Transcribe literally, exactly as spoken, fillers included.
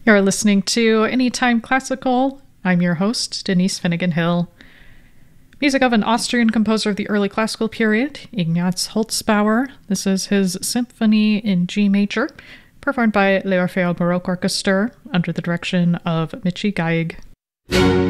You're listening to Anytime Classical. I'm your host, Denise Finnegan Hill. Music of an Austrian composer of the early classical period, Ignaz Holzbauer. This is his Symphony in G major, performed by Le Orfeo Baroque Orchestra under the direction of Michi Geig.